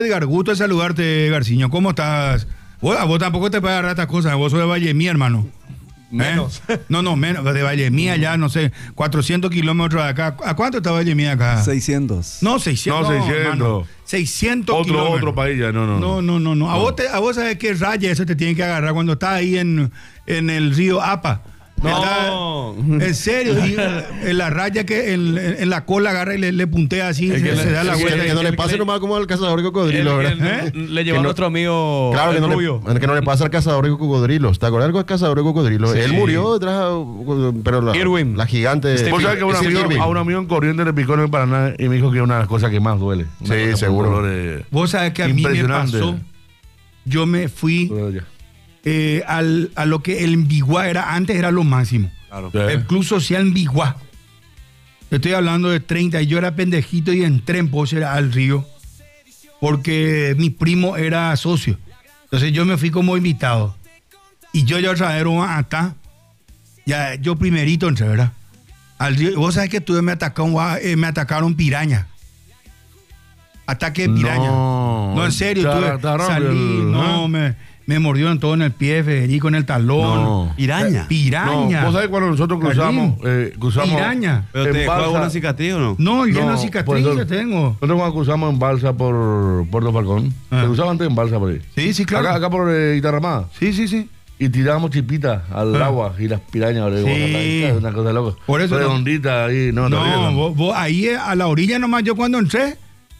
Edgar, gusto de saludarte, Garciño. ¿Cómo estás? Vos tampoco te puedes agarrar estas cosas. Vos sos de Vallemí, hermano. Menos. No, menos. De Vallemí allá, no sé, 400 kilómetros de acá. ¿A cuánto está Vallemí acá? 600. No, 600. No, 600. Hermano. 600 kilómetros. Otro país ya, no. No. A vos sabés qué raya eso te tiene que agarrar cuando estás ahí en el río Apa. No. En serio, y en la raya que en la cola agarra y le puntea así, se da la vuelta. Que no le pase nomás como al cazador de cocodrilos, ¿verdad? Le llevó a nuestro amigo Claro, que no le pasa al cazador de cocodrilos. ¿Te acuerdas del cazador de cocodrilos? Sí. Él murió detrás, pero la gigante... Vos sabés que a un amigo en Corrientes le picó en el Paraná y me dijo que es una de las cosas que más duele. Sí, seguro. Vos sabés que a mí me pasó, yo me fui... a lo que el Mbiguá antes era lo máximo. Claro. El Club Social Mbiguá. Estoy hablando de 30 y yo era pendejito y entré en Poser al río porque mi primo era socio. Entonces yo me fui como invitado. Y yo ya trajeron hasta, ya yo primerito entré, ¿verdad? Al río. Vos sabés que me atacaron piraña. Ataque de piraña. No, en serio, salí, me mordieron todo en el pie, Federico, en el talón. No. Piraña. No, vos sabés cuando nosotros cruzamos piraña. ¿Pero te dejó alguna cicatriz o no? No, yo no cicatriz tengo. Nosotros cuando cruzamos en balsa por Puerto Falcón, se cruzaba antes en balsa por ahí. Sí, claro. Acá por Itarramada. Sí. Y tirábamos chipitas al agua y las pirañas, sí. Una cosa loca. Por eso redondita ahí, vos ahí a la orilla nomás, yo cuando entré,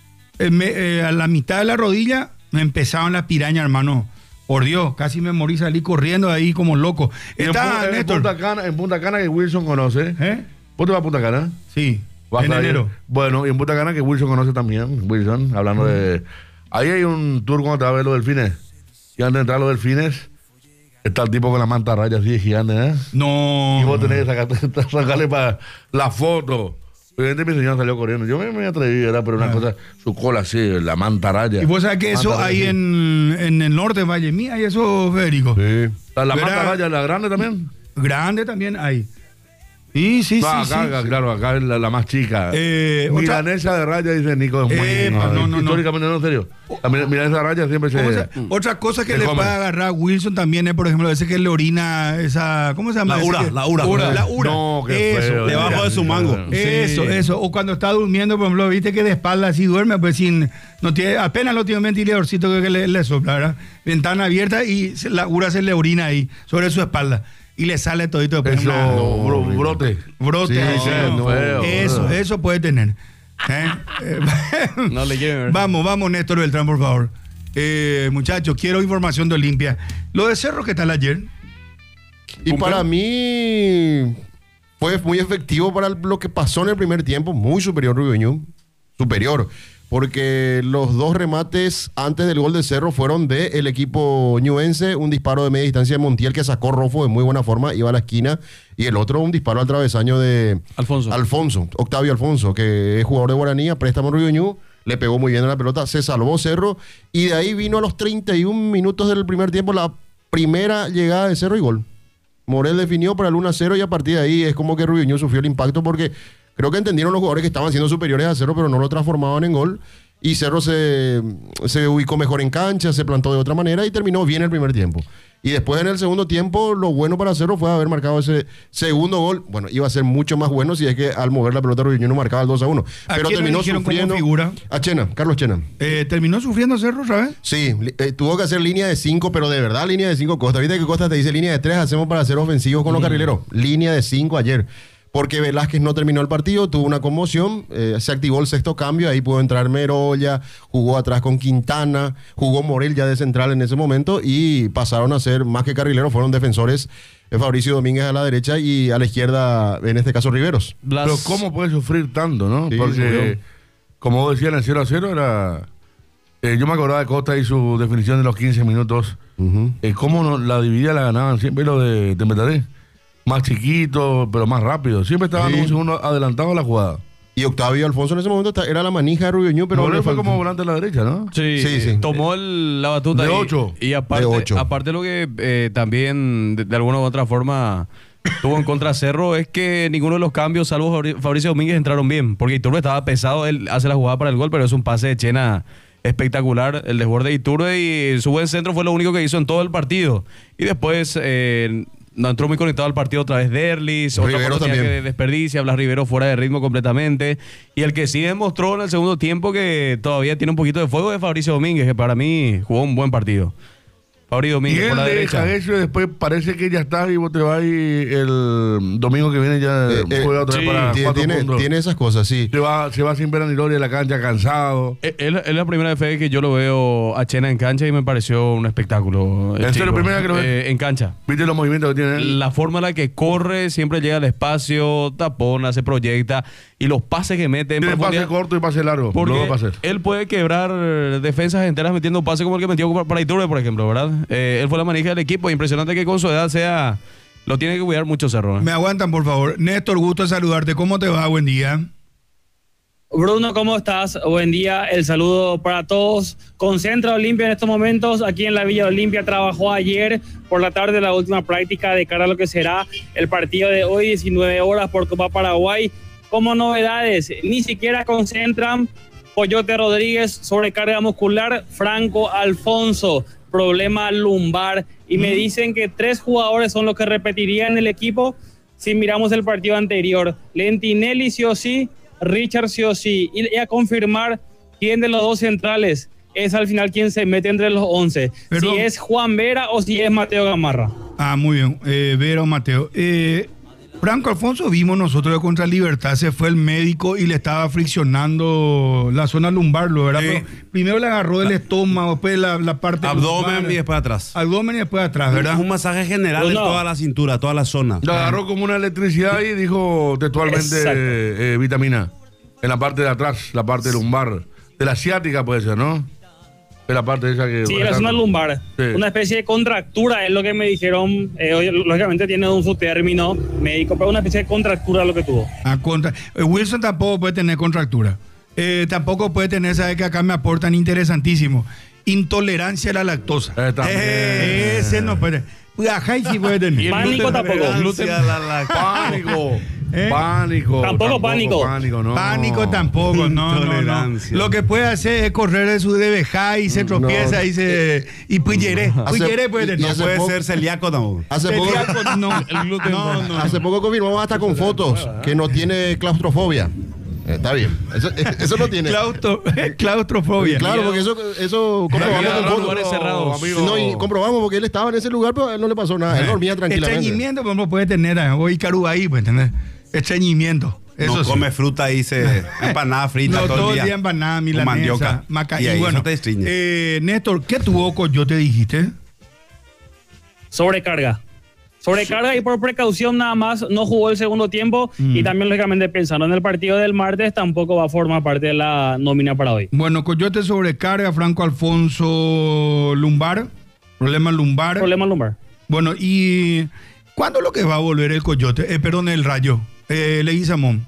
a la mitad de la rodilla, me empezaban las pirañas, hermano. Por Dios, casi me morí, salí corriendo ahí como loco. En Punta Cana, que Wilson conoce. ¿Vos te vas a Punta Cana? Sí, en enero. Bueno, y en Punta Cana, que Wilson conoce también. Wilson, hablando de... Ahí hay un tour cuando te vas a ver los delfines. Y antes de entrar a los delfines, está el tipo con la manta raya así de gigante, ¿eh? No. Y vos tenés que sacarle para la foto. Evidentemente mi señor salió corriendo. Yo me atreví, ¿verdad? Pero una cosa, su cola así, la manta raya. Y vos sabés que eso hay en el norte de Vallemí, hay eso, Federico. Sí. La manta raya, la grande también. Grande también hay. Sí. Claro, acá es la más chica. Milanesa de raya, dice Nico, es muy... históricamente, no, en serio. La milanesa de raya siempre se... Otra cosa que le puede agarrar a Wilson también es, por ejemplo, ese que le orina esa... ¿Cómo se llama? La ura. No, qué eso, feo. Debajo de su mango. Eso. O cuando está durmiendo, por ejemplo, viste que de espalda así duerme, pues apenas lo tiene un ventiladorcito que le sopla, ¿verdad? Ventana abierta y la ura se le orina ahí, sobre su espalda. Y le sale todito después. Brote. Sí, eso puede tener. No le lleven. Vamos, Néstor Beltrán, por favor. Muchachos, quiero información de Olimpia. Lo de Cerro, ¿qué tal ayer? Y para mí fue muy efectivo para lo que pasó en el primer tiempo. Muy superior Rubio Ñu. Superior. Porque los dos remates antes del gol de Cerro fueron del equipo ñuense. Un disparo de media distancia de Montiel que sacó Rofo de muy buena forma, iba a la esquina. Y el otro, un disparo al travesaño de Octavio Alfonso, que es jugador de Guaraní, a préstamo Rubio Ñu. Le pegó muy bien a la pelota, se salvó Cerro. Y de ahí vino a los 31 minutos del primer tiempo la primera llegada de Cerro y gol. Morel definió para el 1-0 y a partir de ahí es como que Rubio Ñu sufrió el impacto porque... Creo que entendieron los jugadores que estaban siendo superiores a Cerro, pero no lo transformaban en gol. Y Cerro se ubicó mejor en cancha, se plantó de otra manera y terminó bien el primer tiempo. Y después en el segundo tiempo, lo bueno para Cerro fue haber marcado ese segundo gol. Bueno, iba a ser mucho más bueno si es que al mover la pelota Rubio Ñu no marcaba el 2-1. Pero terminó sufriendo. A Chena, Carlos Chena. ¿Terminó sufriendo Cerro, sabes? Sí, tuvo que hacer línea de 5, pero de verdad línea de 5 Costa. Viste que Costa te dice línea de 3, hacemos para ser ofensivos con los carrileros. Línea de 5 ayer. Porque Velázquez no terminó el partido, tuvo una conmoción, se activó el sexto cambio, ahí pudo entrar Merolla, jugó atrás con Quintana, jugó Morel ya de central en ese momento y pasaron a ser, más que carrileros, fueron defensores Fabricio Domínguez a la derecha y a la izquierda, en este caso, Riveros. Pero ¿cómo puede sufrir tanto, no? Sí, porque, como vos decías, en el 0-0 era... yo me acordaba de Costa y su definición de los 15 minutos. ¿Cómo la dividida la ganaban siempre los de Tempetaré? Más chiquito, pero más rápido. Siempre estaban un segundo adelantado a la jugada. Y Octavio Alfonso en ese momento era la manija de Rubio Ñu, pero... Morel fue como volante a la derecha, ¿no? Sí. Tomó la batuta de 8. Y aparte lo que también, de alguna u otra forma, tuvo en contra Cerro es que ninguno de los cambios, salvo Fabricio Domínguez, entraron bien. Porque Iturbe estaba pesado, él hace la jugada para el gol, pero es un pase de Chena espectacular el desborde de Iturbe, y su buen centro fue lo único que hizo en todo el partido. Y después no entró muy conectado al partido otra vez Derlis, otra Rivero oportunidad también. que desperdicia, Blas Rivero fuera de ritmo completamente. Y el que sí demostró en el segundo tiempo que todavía tiene un poquito de fuego es Fabricio Domínguez, que para mí jugó un buen partido. Fabri Y Domínguez por él la deja derecha. eso y después parece que ya está y vos te vas y el domingo que viene ya juega otra vez sí, para 4 puntos. Tiene esas cosas, sí. Se va sin pena ni gloria de la cancha, cansado. Es la primera vez que yo lo veo a Chena en cancha y me pareció un espectáculo. ¿En serio, primera que lo ves? En cancha. ¿Viste los movimientos que tiene él? La forma en la que corre, siempre llega al espacio, tapona, se proyecta, y los pases que mete en Tiene pase profundidad. corto y pase largo. Porque Luego pases. él puede quebrar defensas enteras metiendo un pase como el que metió para Iturbe, por ejemplo, ¿verdad? Él fue la manija del equipo. Impresionante que con su edad lo tiene que cuidar mucho Cerro. Me aguantan, por favor. Néstor, gusto de saludarte. ¿Cómo te va? Buen día. Bruno, ¿cómo estás? Buen día, el saludo para todos. Concentra Olimpia en estos momentos, aquí en la Villa Olimpia. Trabajó ayer por la tarde la última práctica de cara a lo que será el partido de hoy, 19 horas por Copa Paraguay. Como novedades, ni siquiera concentran Coyote Rodríguez, sobrecarga muscular, Franco Alfonso, problema lumbar, y me dicen que 3 jugadores son los que repetirían el equipo si miramos el partido anterior. Lentinelli sí o sí, Richard sí o sí, y a confirmar quién de los 2 centrales es al final quien se mete entre los 11. Perdón. Si es Juan Vera o si es Mateo Gamarra. Ah, muy bien. Vera o Mateo. Franco Alfonso vimos nosotros de contra Libertad, se fue el médico y le estaba friccionando la zona lumbar, ¿lo verdad? Sí. Pero primero le agarró el estómago, después la parte Abdomen lumbar, y después atrás. abdomen y después atrás, ¿verdad? Un masaje general en No. toda la cintura, toda la zona. Lo agarró como una electricidad y dijo textualmente Exacto. vitamina. En la parte de atrás, la parte lumbar. De la ciática puede ser, ¿no? De la parte esa que... Sí, la zona lumbar. Sí. Una especie de contractura es lo que me dijeron. Lógicamente tiene su término médico, pero una especie de contractura lo que tuvo. Wilson tampoco puede tener contractura. Tampoco puede tener, ¿sabes? Que acá me aportan interesantísimo. Intolerancia a la lactosa. También. Ese no puede. Ajá, sí puede tener. Pánico tampoco. Pánico. ¿Eh? Pánico. Tampoco pánico. Pánico, no. Pánico tampoco, no. Intolerancia. Lo que puede hacer es correr de su DBJ y se tropieza No. y se. Y puyeré. Puyeré puede y tener. No hace puede poco- ser celíaco tampoco. Hace poco, Celíaco, no. No. hace poco confirmamos hasta con fotos que no tiene claustrofobia. Está bien. Eso no tiene. Claustrofobia. Claro, porque eso comprobamos Miedo a con los fotos. lugares cerrados. amigo. No, y comprobamos porque él estaba en ese lugar, pero a él no le pasó nada. Él dormía tranquilamente. Estreñimiento, por ejemplo, puede tener. Voy ahí, pues, ¿entendés? Estreñimiento. Eso No sí. come fruta y se empanada frita No, todo el día. empanada, Con milanesa, mandioca. maca. Y ahí bueno, eso te estriñe. Néstor, ¿qué tuvo Coyote, dijiste? Sobrecarga. Sobrecarga y por precaución nada más no jugó el segundo tiempo y también lógicamente pensando en el partido del martes tampoco va a formar parte de la nómina para hoy. Bueno, Coyote sobrecarga, Franco Alfonso lumbar, problema lumbar. Problema lumbar. Bueno, ¿y cuándo es lo que va a volver el Coyote? Perdón, el Rayo, Leguizamón.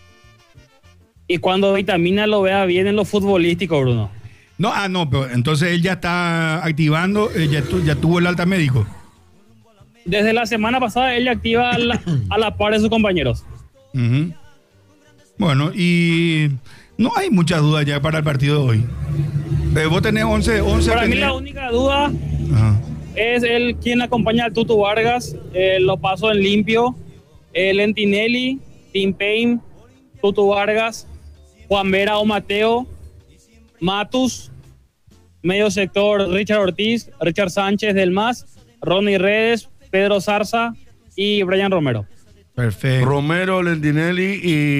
Y cuando Vitamina lo vea bien en lo futbolístico, Bruno. No, pero entonces él ya está activando, ya tuvo el alta médico. Desde la semana pasada él ya activa a la par de sus compañeros. Ujú. Bueno, y no hay muchas dudas ya para el partido de hoy. Vos tenés 11 Para mí tenés- la única duda Ajá. es el quien acompaña al Tutu Vargas, lo paso en limpio, Lentinelli, Tim Payne, Tutu Vargas, Juan Vera o Mateo, Matus, medio sector Richard Ortiz, Richard Sánchez del MAS, Ronnie Redes, Pedro Zarza y Brian Romero. Perfecto. Romero, Lentinelli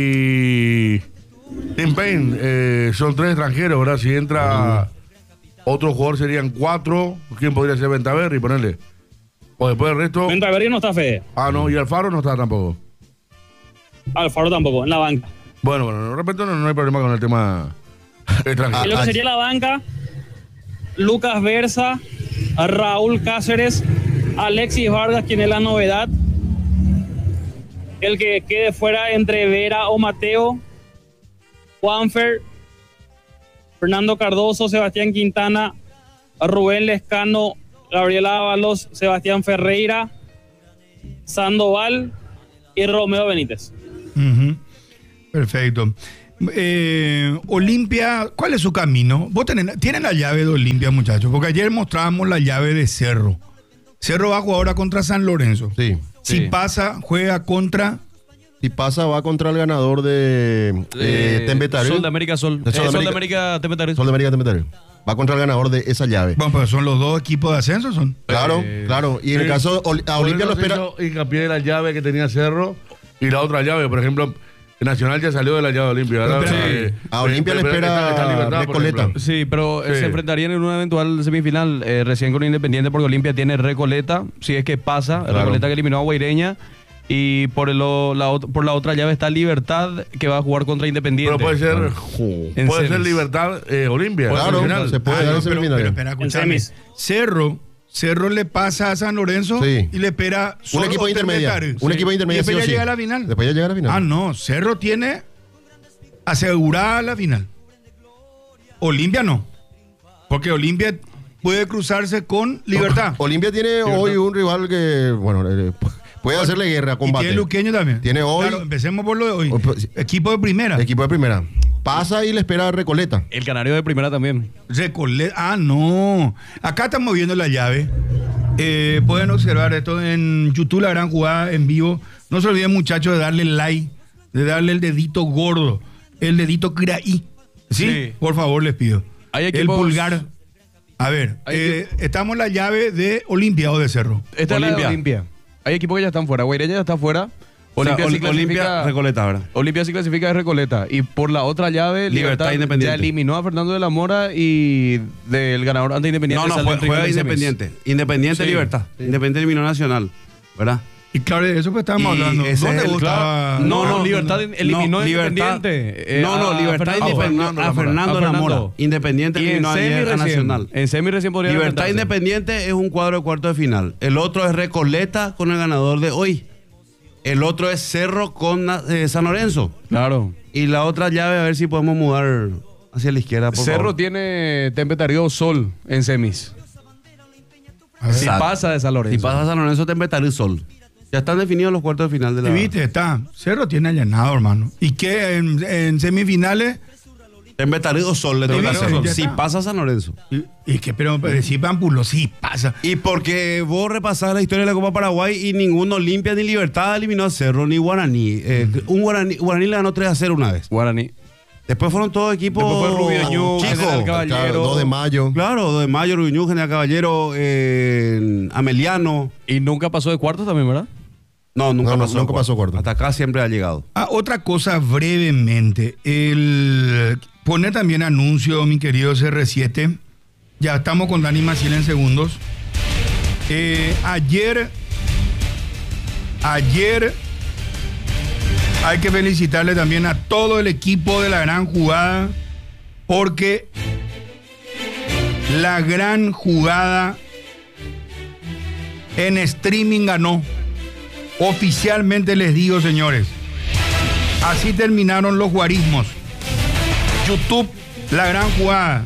y Tim Payne son 3 extranjeros, ¿verdad? Si entra otro jugador serían 4. ¿Quién podría ser Ventaverri? Ponerle. O después el resto. Ventaverri no está Fede, No, y Alfaro no está tampoco. Alfaro tampoco, en la banca. Bueno, de repente no hay problema con el tema extranjero. En lo que sería la banca, Lucas Versa, Raúl Cáceres, Alexis Vargas, quien es la novedad. El que quede fuera entre Vera o Mateo, Juanfer, Fernando Cardoso, Sebastián Quintana, Rubén Lescano, Gabriel Ábalos, Sebastián Ferreira, Sandoval y Romeo Benítez. Ujú. Perfecto. Olimpia, ¿cuál es su camino? Vos tienen la llave de Olimpia, muchachos, porque ayer mostrábamos la llave de Cerro. Cerro va a jugar ahora contra San Lorenzo. Sí. Si Sí. pasa, juega contra... Si pasa, va contra el ganador de Tembetaré. Sol de América, Sol. Sol de Sol de América. América, Tembetaré. Sol de América Tembetaré. Va contra el ganador de esa llave. Bueno, pues son los dos equipos de ascenso, son. Claro, claro. Y en el caso, a Olimpia lo espera. Hincapié de la llave que tenía Cerro y la otra llave. Por ejemplo, el Nacional ya salió de la llave de Olimpia. ¿verdad? Sí. A Olimpia le espera está Libertad, por Recoleta. ejemplo. Sí, pero Sí. se enfrentarían en una eventual semifinal recién con Independiente porque Olimpia tiene Recoleta, si es que pasa, Claro. Recoleta que eliminó a Guaireña y por la otra llave está Libertad que va a jugar contra Independiente. Pero puede ser, En puede ser semis. Libertad Olimpia. Claro, al final. se puede dar en pero semifinales. espera, En escúchame. semis. Cerro le pasa a San Lorenzo Sí. y le espera Un solo equipo intermedio. Tembetaré. Un equipo intermedio. Y después sí o ya sí. llega a la final. Después ya llega a la final. Ah, no. Cerro tiene asegurada la final. Olimpia no. Porque Olimpia puede cruzarse con Libertad. Olimpia tiene hoy un rival que, bueno, puede hacerle guerra, Y combate. tiene Luqueño también. Tiene hoy- Claro, empecemos por lo de hoy. Hoy, pues, Equipo de primera. Equipo de primera. Pasa y le espera a Recoleta. El Canario de primera también. Ah, no. Acá estamos viendo la llave. Pueden observar esto en YouTube, la gran jugada en vivo. No se olviden, muchachos, de darle like, de darle el dedito gordo, el dedito craí. ¿Sí? Sí. Por favor, les pido. Hay el equipos- pulgar. A ver, estamos en la llave de Olimpia o de Cerro. Esta es la de Olimpia. Olimpia. Hay equipos que ya están fuera. Guaireña ya está fuera. Olimpia, sí Olimpia, clasifica, Recoleta, ¿verdad? Olimpia sí clasifica de Recoleta. Y por la otra llave, Libertad Independiente. ya eliminó a Fernando de la Mora y del ganador ante Independiente. No, sale en juega semis. Independiente. Independiente Sí. Libertad. Independiente eliminó Nacional, ¿verdad? Y claro, de eso que estábamos Y hablando. ese ¿Dónde es el- vos estabas? No, Libertad eliminó a Libertad- Independiente. Libertad Fernando. a Fernando A de la Mora. Fernando. Independiente Y en eliminó semi ayer a recién. Nacional. En semi recién podría Libertad enfrentarse. Independiente es un cuadro de cuarto de final. El otro es Recoleta con el ganador de hoy. El otro es Cerro con San Lorenzo. Claro. Y la otra llave, a ver si podemos mudar hacia la izquierda, por Cerro favor. tiene Tempetareo Sol en semis. Si Exacto. pasa de San Lorenzo. Si pasa San Lorenzo, Tempetaré Sol. Ya están definidos los cuartos de final de la... Y viste, está. Cerro tiene allanado, hermano. ¿Y qué? En semifinales. Tempetaré o Sol le toca a Tempetaré o Cerro. Sol, ya Si está. pasa San Lorenzo. Y que, pero si Pampulo, sí pasa. Y porque vos repasás la historia de la Copa Paraguay y ninguno Olimpia ni Libertad eliminó a Cerro ni Guaraní. Guaraní le ganó 3-0 una vez. Guaraní. Después fueron todos equipos Después fue Rubio Ñu, chicos. General Caballero. Claro, 2 de mayo. Claro, 2 de mayo, Rubiñú, General Caballero, Ameliano. Y nunca pasó de cuartos también, ¿verdad? No, nunca No, pasó. nunca pasó cuarto. Hasta acá siempre ha llegado. Ah, otra cosa brevemente. Pone también anuncio, mi querido CR7. Ya estamos con Dani Maciel en segundos. Ayer hay que felicitarle también a todo el equipo de la gran jugada, porque la gran jugada en streaming ganó. Oficialmente les digo, señores. Así terminaron los guarismos. YouTube, la gran jugada.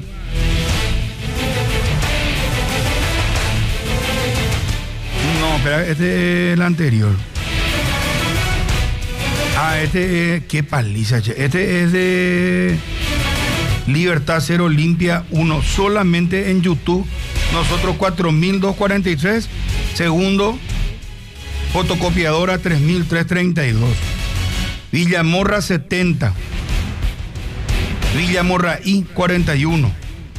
No, espera, este es el anterior. Ah, este es... Qué paliza, che. Este es de Libertad 0 Olimpia 1. Solamente en YouTube. Nosotros 4.243. Segundo, fotocopiadora 3.332. Villamorra 70. Villamorra I 41.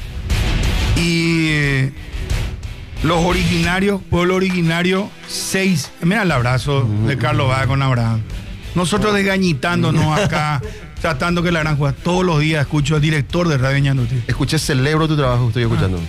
Y los originarios, pueblo originario 6. Mira el abrazo de Carlos Vada con Abraham. Nosotros desgañitándonos acá, tratando que la gran jugada. Todos los días escucho al director de Radio Ñanduti. Escuché, celebro tu trabajo, estoy escuchando.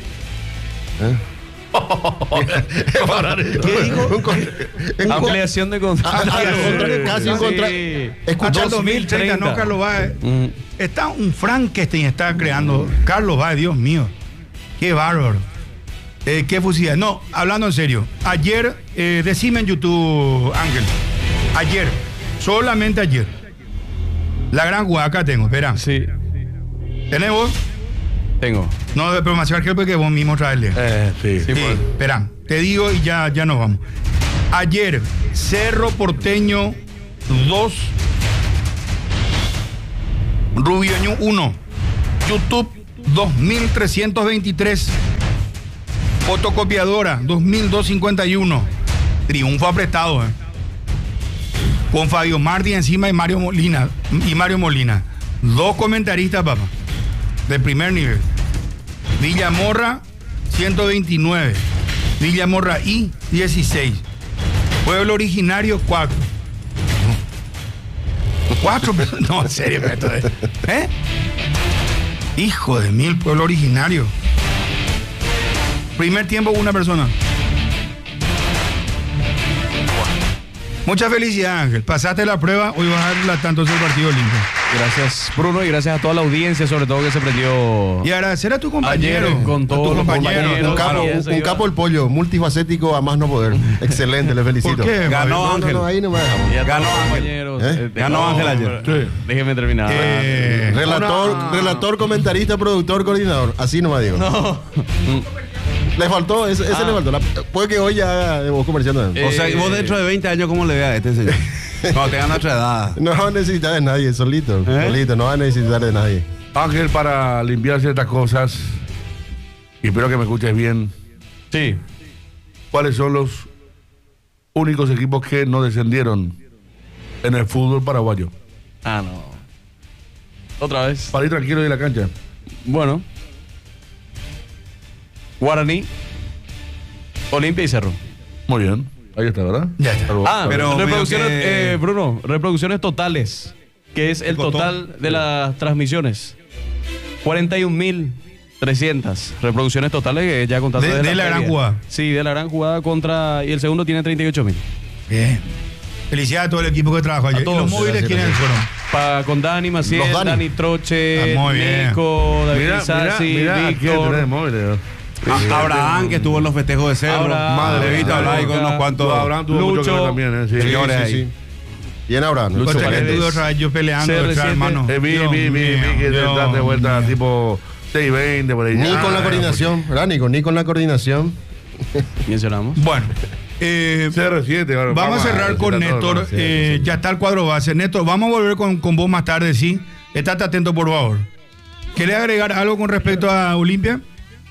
¿Qué dijo? Ampliación de contrato. Casi un contrato. Hasta el 2030, ¿no, Carlos Vada? Está un Frankenstein, está creando. Carlos Vada, Dios mío. Qué bárbaro. Qué fusilidad. No, hablando en serio. Ayer, decime en YouTube, Ángel. Ayer, solamente ayer. La gran jugada acá tengo, espera. Sí, ¿Tenés vos? tengo. No, pero más que porque vos mismo traerle. Sí. Sí, espera, te digo y ya nos vamos. Ayer, Cerro Porteño 2, Rubioño 1. YouTube 2323. Fotocopiadora 2251. Triunfo apretado, con Fabio Martí encima y Mario Molina. Dos comentaristas, papá, de primer nivel. Villamorra 129. Villamorra I 16. Pueblo originario 4. 4, no, en serio, esto es. Hijo de mil, pueblo originario. Primer tiempo, una persona. Mucha felicidad, Ángel. Pasaste la prueba, hoy vas a relatar entonces el partido limpio. Gracias, Bruno, y gracias a toda la audiencia, sobre todo que se prendió Y agradecer a tu compañero. ayer con todos los compañeros. Un capo el pollo, multifacético a más no poder. Excelente, le felicito. ¿Por qué? Ganó Ángel. Ahí no me dejamos. Y a todos Ganó los Ángel. compañeros. Ganó Ángel ayer. Sí. Déjeme terminar. Relator, comentarista, productor, coordinador. Así no me digo. No. Le faltó, ese le faltó. Puede que hoy ya haga voz comercial. O sea, vos dentro de 20 años, ¿cómo le veas a este señor? Cuando tenga nuestra edad. No va a necesitar de nadie, solito. Solito, no va a necesitar de nadie. Ángel, para limpiar ciertas cosas, y espero que me escuches bien, Sí. ¿cuáles son los únicos equipos que no descendieron en el fútbol paraguayo? Ah, no. Otra vez. Para ir tranquilo de la cancha. Bueno. Guaraní, Olimpia y Cerro. Muy bien. Ahí está, ¿verdad? Ya está. pero reproducciones, veo que- Bruno, reproducciones totales, que es el total de las transmisiones. 41.300 reproducciones totales que ya contaste. De la gran previa. jugada. Sí, de la gran jugada contra... Y el segundo tiene 38.000. Bien. Felicidades a todo el equipo que trabajó ayer. A ¿Y todos. los móviles Gracias, quiénes gracias. fueron? Con Dani Maciel, Los Dani. Dani Troche, Ah, muy bien. Nico, David Sassi, mira, aquí Víctor. tenés móviles. Abraham, que estuvo en los festejos de Cerro. Abraham, Madre David, Vita, hablar ahí con unos cuantos. Abraham tuvo mucho que ver también, sí. Señores ahí. Bien, Abraham. Lucho Contra que Paredes. estuve otra vez yo peleando, CR7. detrás, hermano. Vi Dios que mío, te Dios das de vuelta mío. tipo 6:20 por ahí. Ni con la coordinación, ¿verdad, Nico? Ni con la coordinación. Mencionamos. Bueno, CR7. ahora, vamos a cerrar con Néstor. Ya está el cuadro base. Néstor, vamos a volver con vos más tarde, ¿sí? Estate atento, por favor. ¿Querés agregar algo con respecto a Olimpia?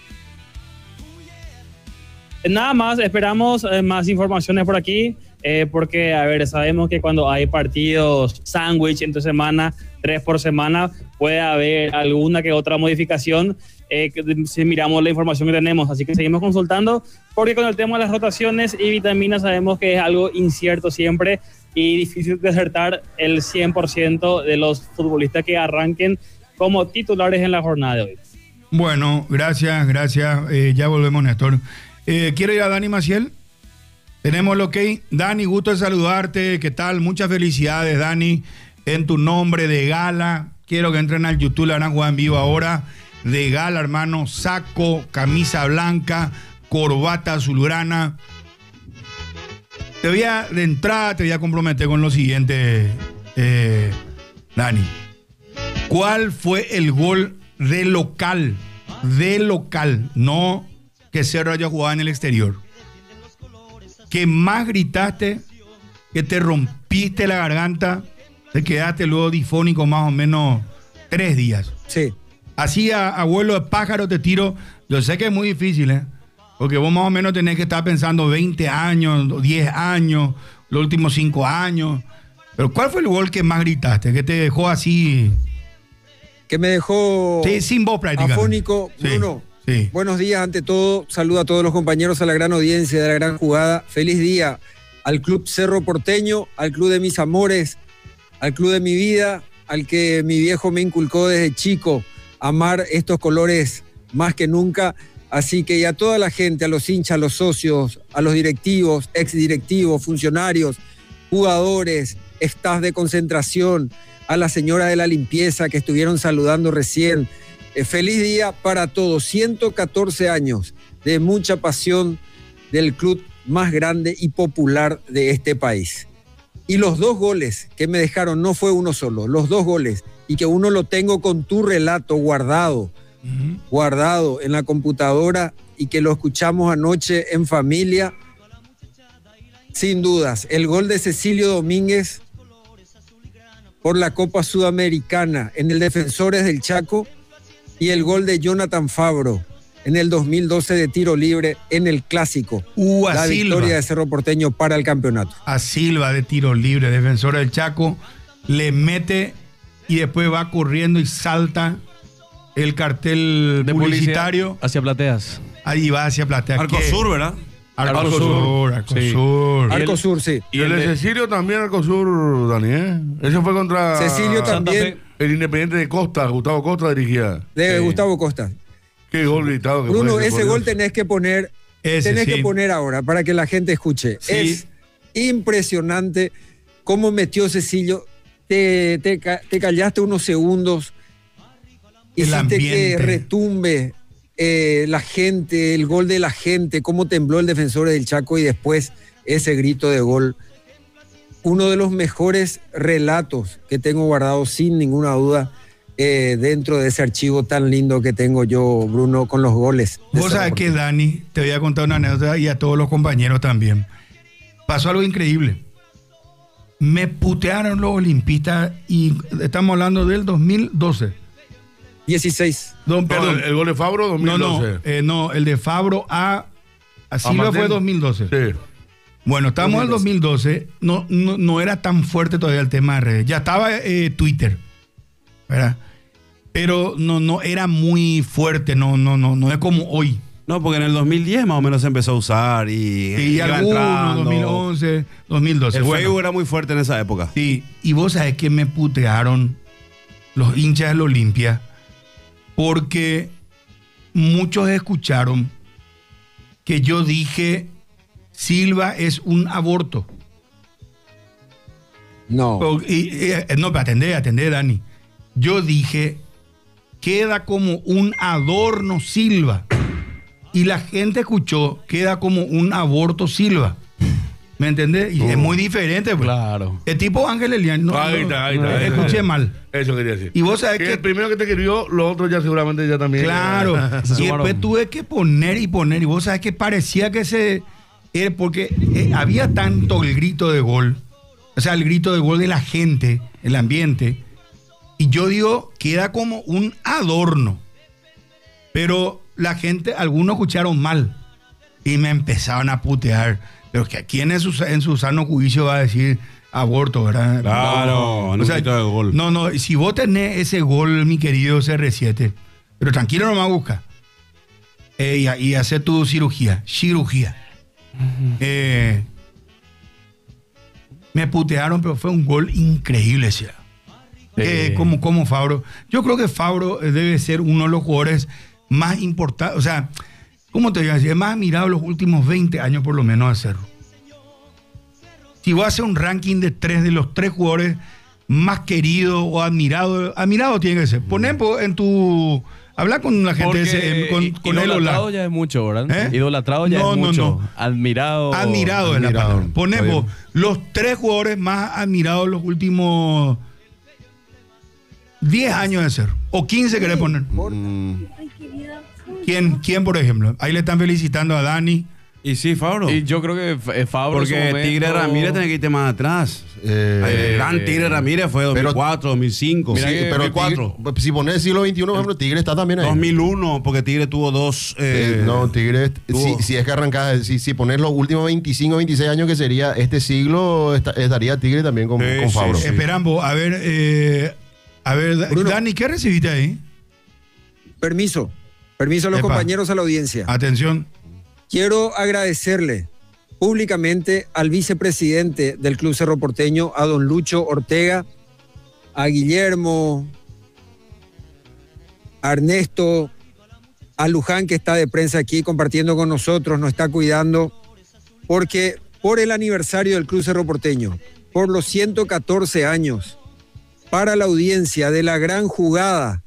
Nada más, esperamos más informaciones por aquí, porque, a ver, sabemos que cuando hay partidos sándwich entre semana, 3 por semana, puede haber alguna que otra modificación si miramos la información que tenemos. Así que seguimos consultando, porque con el tema de las rotaciones y vitaminas sabemos que es algo incierto siempre y difícil de acertar el 100% de los futbolistas que arranquen como titulares en la jornada de hoy. Bueno, gracias. Ya volvemos, Néstor. Quiero ir a Dani Maciel. Tenemos el ok. Dani, gusto de saludarte. ¿Qué tal? Muchas felicidades, Dani. En tu nombre de gala. Quiero que entren al YouTube, la van a jugar en vivo ahora. De gala, hermano. Saco, camisa blanca, corbata azulgrana. De entrada te voy a comprometer con lo siguiente, Dani. ¿Cuál fue el gol de local? De local, no que Cerro haya jugado en el exterior. Que más gritaste, que te rompiste la garganta, te quedaste luego difónico más o menos 3 días. Sí. Así a vuelo de pájaro te tiro. Yo sé que es muy difícil, porque vos más o menos tenés que estar pensando 20 años, 10 años, los últimos 5 años. Pero ¿cuál fue el gol que más gritaste? Que te dejó así... Que me dejó Sí, sin voz prácticamente. afónico. Sí, Bruno, sí. buenos días ante todo. Saludo a todos los compañeros, a la gran audiencia de la gran jugada. Feliz día al Club Cerro Porteño, al club de mis amores, al club de mi vida, al que mi viejo me inculcó desde chico, amar estos colores más que nunca. Así que y a toda la gente, a los hinchas, a los socios, a los directivos, exdirectivos, funcionarios, jugadores, staff de concentración, a la señora de la limpieza que estuvieron saludando recién. Feliz día para todos. 114 años de mucha pasión del club más grande y popular de este país. Y los 2 goles que me dejaron, no fue uno solo, los 2 goles, y que uno lo tengo con tu relato guardado en la computadora y que lo escuchamos anoche en familia. Sin dudas, el gol de Cecilio Domínguez por la Copa Sudamericana en el Defensores del Chaco y el gol de Jonathan Fabro en el 2012 de tiro libre en el Clásico. A La Silva. victoria de Cerro Porteño para el campeonato. A Silva de tiro libre, defensor del Chaco, le mete y después va corriendo y salta el cartel De publicitario. publicidad hacia Plateas. Ahí va hacia Platea. Arcosur, ¿verdad? Arcosur. Arcosur. Arcosur, sí. Y el de Cecilio también, Arcosur, Daniel. Ese fue contra Cecilio Santa también, Fe. el Independiente de Costa. Gustavo Costa dirigía. de Gustavo Costa. Qué gol gritado que Bruno, fue ese por gol Dios. tenés que poner, Ese, tenés sí. que poner ahora para que la gente escuche. Sí. Es impresionante cómo metió Cecilio. Te callaste unos segundos. El Hiciste que ambiente. retumbe la gente, el gol de la gente, cómo tembló el defensor del Chaco y después ese grito de gol. Uno de los mejores relatos que tengo guardado sin ninguna duda dentro de ese archivo tan lindo que tengo yo, Bruno, con los goles. de Vos Cerro sabés que, Porteño. Dani, te voy a contar una anécdota y a todos los compañeros también. Pasó algo increíble. Me putearon los olimpistas y estamos hablando del 2012. 16. Perdón. El gol de Fabro, 2012. No, el de Fabro a Silva Martín. fue 2012. Sí. Bueno, estamos en 2012. No era tan fuerte todavía el tema de redes. Ya estaba Twitter, ¿verdad? Pero no era muy fuerte. No es como hoy. No, porque en el 2010 más o menos se empezó a usar y Y iba algunos, entrando. 2011, 2012. El Bueno, Facebook era muy fuerte en esa época. sí, y vos sabés que me putearon los hinchas del Olimpia porque muchos escucharon que yo dije Silva es un aborto. No. No, pero atendé, Dani. Yo dije, queda como un adorno Silva. Y la gente escuchó, queda como un aborto Silva. ¿Me entendés? Y es muy diferente. Pues. Claro. El tipo Ángel Elian, Ahí está. escuché mal. Eso quería decir. Y vos sabés Que que... el primero que te escribió, los otros ya seguramente ya también. Claro. Se Y sumaron. después tuve que poner. Y vos sabés que parecía que porque había tanto el grito de gol. O sea, el grito de gol de la gente, el ambiente. Y yo digo, queda como un adorno. Pero la gente, algunos escucharon mal. Y me empezaron a putear. Pero que quién en su sano juicio va a decir aborto, ¿verdad? Claro, en un grito de gol. No, si vos tenés ese gol, mi querido CR7, pero tranquilo, no me busca. Y hace tu cirugía. Me putearon, pero fue un gol increíble, ese. Como Fabro. Yo creo que Fabro debe ser uno de los jugadores más importantes. O sea, ¿cómo te voy a decir? Más admirado los últimos 20 años, por lo menos, a Cerro. Si voy a hacer un ranking de los tres jugadores más queridos o admirados, admirado tiene que ser. Poné en tu. Habla con la gente con él. Idolatrado ya es mucho, ¿verdad? ¿Eh? Idolatrado ya No, es no, mucho. no. Admirado. Admirado es la Admirado. palabra. Poné Está vos bien. los tres jugadores más admirados los últimos 10 años de Cerro. O 15 querés poner. ¿Quién, por ejemplo? Ahí le están felicitando a Dani. Y sí, Fabro. Y yo creo que Fabro en su Porque momento- Tigre Ramírez tiene que irte más atrás. El gran Tigre Ramírez fue 2004, 2005. Sí, pero 2004. Tigre, si pones siglo XXI, por ejemplo, Tigre está también ahí. 2001, porque Tigre tuvo dos. No, Tigre, tuvo- si es que arrancás, si pones los últimos 25, 26 años que sería este siglo, estaría Tigre también con Sí, Fabro. sí. Esperan vos, a ver, Bruno. Dani, ¿qué recibiste ahí? Permiso a los Epa. compañeros, a la audiencia. Atención. Quiero agradecerle públicamente al vicepresidente del Club Cerro Porteño, a don Lucho Ortega, a Guillermo, a Ernesto, a Luján, que está de prensa aquí compartiendo con nosotros, nos está cuidando, porque por el aniversario del Club Cerro Porteño, por los 114 años, para la audiencia de la gran jugada,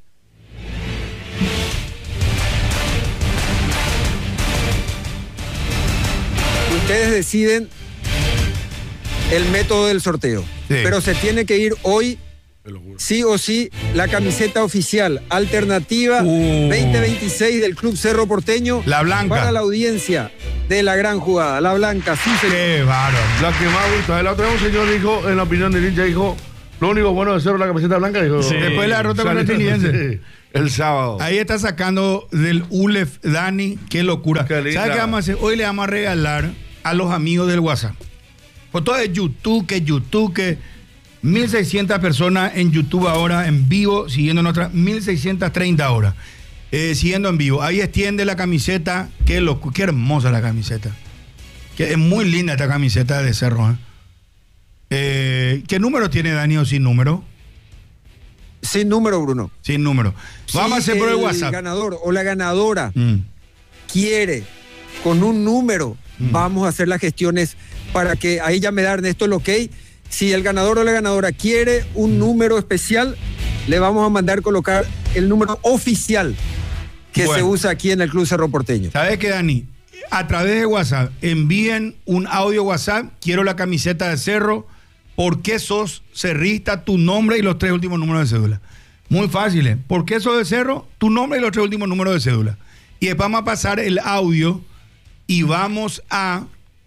ustedes deciden el método del sorteo. Sí. Pero se tiene que ir hoy, sí o sí, la camiseta oficial alternativa 2026 del Club Cerro Porteño. La blanca. Para la audiencia de la gran jugada. La blanca, sí, señor. Qué bárbaro. La que más gusta. La otra vez un señor dijo, en la opinión del hincha, dijo, Lo único bueno de Cerro es la camiseta blanca, dijo. Sí. Después de la derrota con el Trinidad. El sábado. Ahí está sacando del ULEF Dani, qué locura. Qué linda. ¿Sabes qué vamos a hacer? Hoy le vamos a regalar a los amigos del WhatsApp. Foto de YouTube, que 1.600 personas en YouTube ahora en vivo, siguiendo nuestras 1.630 horas. Siguiendo en vivo. Ahí extiende la camiseta. Qué hermosa la camiseta. Que es muy linda esta camiseta de Cerro. ¿Qué número tiene Dani o sin número? Sin número, Bruno. Sin número. Vamos a hacer por el WhatsApp. El ganador o la ganadora quiere con un número, vamos a hacer las gestiones para que ahí ya me da Ernesto el ok. Si el ganador o la ganadora quiere un número especial, le vamos a mandar colocar el número oficial que se usa aquí en el Club Cerro Porteño. ¿Sabes qué, Dani? A través de WhatsApp, envíen un audio WhatsApp, quiero la camiseta de Cerro, ¿por qué sos cerrista, tu nombre y los 3 últimos números de cédula? Muy fácil, ¿eh? ¿Por qué sos de Cerro, tu nombre y los 3 últimos números de cédula? Y después vamos a pasar el audio y vamos a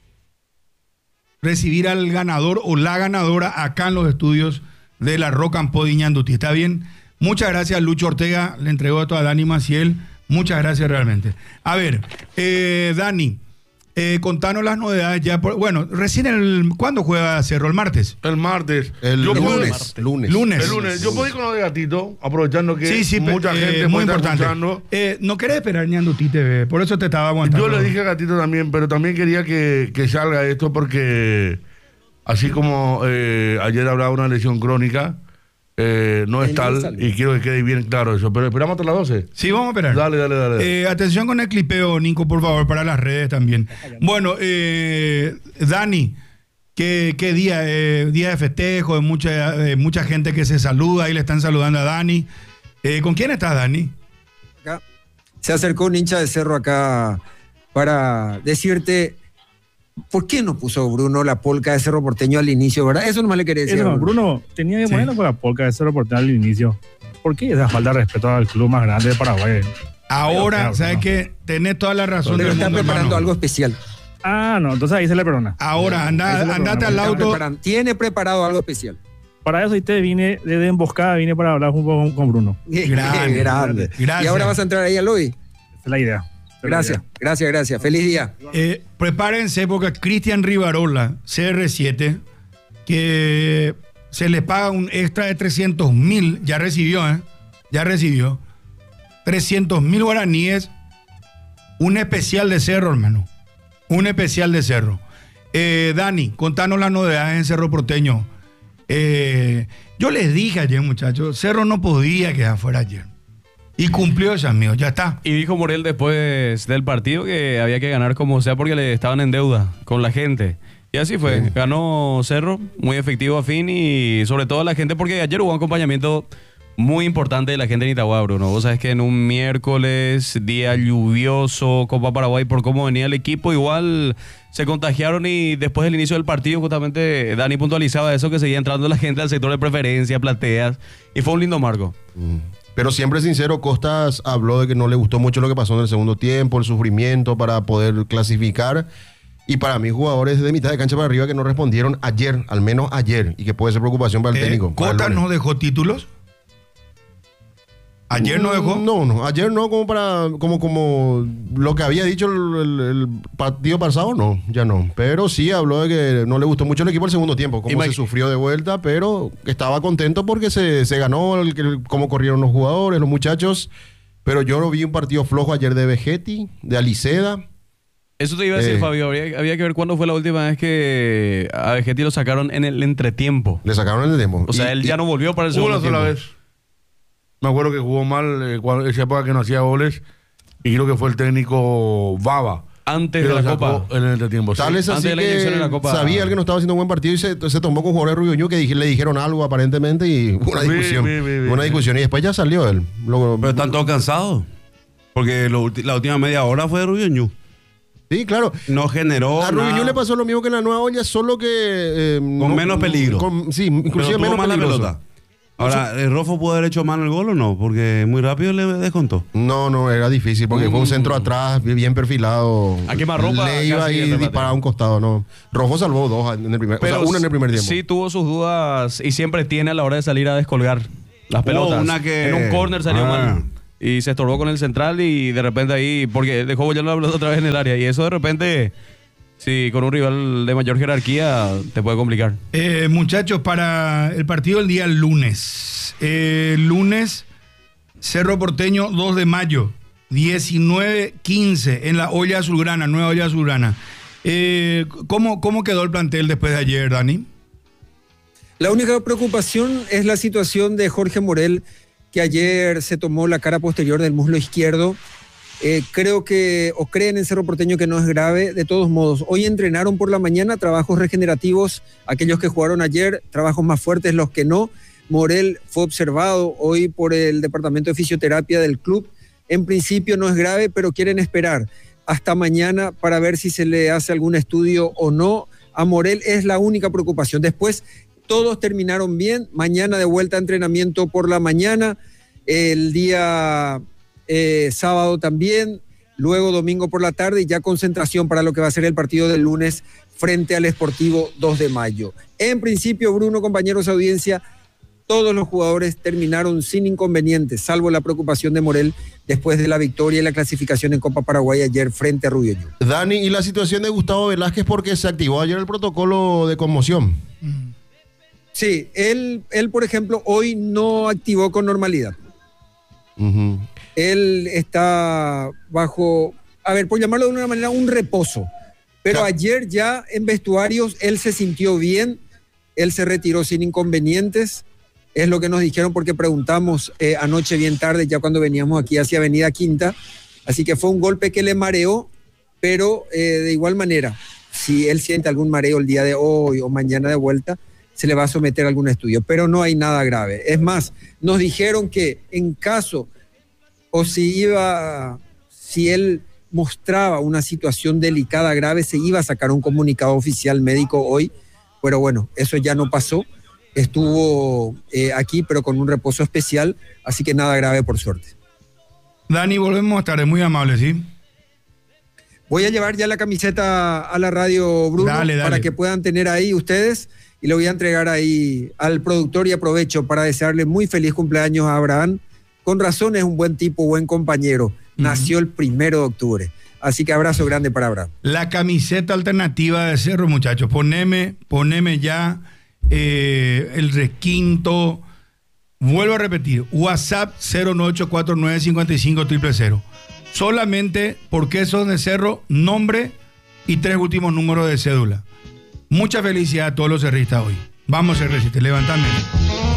recibir al ganador o la ganadora acá en los estudios de la Rock and Pop de Ñandutí. ¿Está bien? Muchas gracias, Lucho Ortega. Le entregó esto a Dani Maciel. Muchas gracias realmente. A ver, Dani, contanos las novedades ya. Recién ¿cuándo juega Cerro? ¿El martes? El martes. Lunes. Lunes. El lunes. Yo puedo ir con lo de Gatito, aprovechando que mucha gente muy puede estar importante. escuchando. No querés esperar Ñandutí TV, por eso te estaba aguantando. Yo le dije a Gatito también, pero también quería que salga esto porque así como ayer hablaba una lesión crónica, no es tal, y quiero que quede bien claro eso. Pero esperamos hasta las 12. Sí, vamos a esperar. Dale. Atención con el clipeo, Nico, por favor, para las redes también. Bueno, Dani, ¿qué día? Día de festejo, de mucha gente que se saluda, ahí le están saludando a Dani. ¿Con quién estás, Dani? Acá se acercó un hincha de Cerro acá para decirte ¿por qué no puso Bruno la polca de Cerro Porteño al inicio, verdad? Eso nomás le quería decir. Bruno, tenía que ponerlo con la polca de Cerro Porteño al inicio. ¿Por qué esa falta de respeto al club más grande de Paraguay? Ahora, ¿sabes qué? Tenés toda la razón Pero del está mundo, preparando hermano. algo especial. No, entonces ahí se le perdona. Ahora, andate al auto. Tiene preparado algo especial. Para eso usted vine desde emboscada, vine para hablar un poco con Bruno. Grande. Gracias. Y ahora vas a entrar ahí al lobby. Esa es la idea. Gracias. Feliz día. Prepárense porque Cristian Rivarola, CR7, que se le paga un extra de 300.000, ya recibió 300.000 guaraníes, un especial de Cerro, hermano. Un especial de Cerro. Dani, contanos las novedades en Cerro Porteño. Yo les dije ayer, muchachos, Cerro no podía quedar fuera ayer. Y cumplió eso, amigo, ya está. Y dijo Morel después del partido que había que ganar como sea porque le estaban en deuda con la gente. Y así fue. Sí. Ganó Cerro, muy efectivo a fin y sobre todo la gente porque ayer hubo un acompañamiento muy importante de la gente en Itagua, Bruno. Vos sabés que en un miércoles, día lluvioso, Copa Paraguay, por cómo venía el equipo, igual se contagiaron y después del inicio del partido, justamente Dani puntualizaba eso, que seguía entrando la gente al sector de preferencia, plateas, y fue un lindo marco. Pero siempre sincero, Costas habló de que no le gustó mucho lo que pasó en el segundo tiempo, el sufrimiento para poder clasificar. Y para mí, jugadores de mitad de cancha para arriba que no respondieron ayer, al menos ayer, y que puede ser preocupación para el técnico. ¿Costas no dejó títulos? ¿Ayer no dejó? No, ayer no, como lo que había dicho el partido pasado, no, ya no. Pero sí habló de que no le gustó mucho el equipo el segundo tiempo, como se sufrió de vuelta, pero estaba contento porque se ganó, cómo corrieron los jugadores, los muchachos. Pero yo vi un partido flojo ayer de Vegetti, de Aliceda. Eso te iba a decir, Fabio, había que ver cuándo fue la última vez que a Vegetti lo sacaron en el entretiempo. Le sacaron en el entretiempo. O sea, él ya no volvió para el segundo tiempo. Una sola vez. Me acuerdo que jugó mal esa época que no hacía goles y creo que fue el técnico Baba. Antes de la Copa. En el entretiempo. Tal es así de la inyección en la Copa. Sabía él que no estaba haciendo un buen partido y se tomó con jugadores Rubio que le dijeron algo aparentemente y hubo una discusión. Una discusión y después ya salió él. Pero están todos cansados. Porque la última media hora fue de Rubio. Sí, claro. No generó a Rubio le pasó lo mismo que en la Nueva Olla, solo que... con menos peligro. Sí, inclusive menos más peligroso. La pelota. Ahora, ¿Rofo pudo haber hecho mano el gol o no? Porque muy rápido le descontó. No, era difícil porque fue un centro atrás, bien perfilado. A quemarropa, Le iba casi y el remate. disparaba a un costado, ¿no? Rojo salvó dos en el primer, una en el primer tiempo. Sí tuvo sus dudas y siempre tiene a la hora de salir a descolgar las pelotas. una que- En un córner salió Ah. mal y se estorbó con el central y de repente ahí, porque dejó ya la pelota otra vez en el área y eso de repente, sí, con un rival de mayor jerarquía te puede complicar. Muchachos, para el partido el día lunes. Lunes, Cerro Porteño, 2 de mayo, 19:15 en la olla azulgrana, nueva olla azulgrana. ¿Cómo quedó el plantel después de ayer, Dani? La única preocupación es la situación de Jorge Morel, que ayer se tomó la cara posterior del muslo izquierdo. Creo que, o creen en Cerro Porteño que no es grave. De todos modos, hoy entrenaron por la mañana trabajos regenerativos, aquellos que jugaron ayer, trabajos más fuertes los que no. Morel fue observado hoy por el departamento de fisioterapia del club. En principio no es grave, pero quieren esperar hasta mañana para ver si se le hace algún estudio o no. A Morel es la única preocupación. Después todos terminaron bien. Mañana de vuelta a entrenamiento por la mañana. El día sábado también. Luego domingo por la tarde y ya concentración para lo que va a ser el partido del lunes frente al Sportivo 2 de mayo. En principio, Bruno, compañeros de audiencia, todos los jugadores terminaron sin inconvenientes, salvo la preocupación de Morel después de la victoria y la clasificación en Copa Paraguay ayer frente a Rubio Ñu. Dani, y la situación de Gustavo Velázquez porque se activó ayer el protocolo de conmoción. Sí, él, por ejemplo, hoy no activó con normalidad. Ujú. Él está bajo, a ver, por llamarlo de una manera, un reposo. Pero Ya. ayer ya en vestuarios él se sintió bien, él se retiró sin inconvenientes. Es lo que nos dijeron porque preguntamos anoche bien tarde, ya cuando veníamos aquí hacia Avenida Quinta. Así que fue un golpe que le mareó, pero de igual manera, si él siente algún mareo el día de hoy o mañana de vuelta, se le va a someter a algún estudio, pero no hay nada grave. Es más, nos dijeron que en caso o si él mostraba una situación delicada, grave, se iba a sacar un comunicado oficial médico hoy, pero bueno, eso ya no pasó. Estuvo aquí, pero con un reposo especial, así que nada grave por suerte. Dani, volvemos a estar muy amable, ¿sí? Voy a llevar ya la camiseta a la radio, Bruno, Dale. para que puedan tener ahí ustedes, y le voy a entregar ahí al productor y aprovecho para desearle muy feliz cumpleaños a Abraham. Con razón es un buen tipo, buen compañero. Nació el 1 de octubre. Así que abrazo grande para Abraham. La camiseta alternativa de Cerro, muchachos. Poneme ya el requinto. Vuelvo a repetir, WhatsApp 09849550000. Solamente porque son de Cerro, nombre y 3 últimos números de cédula. Mucha felicidad a todos los cerristas hoy. Vamos, Cerristas, levantame.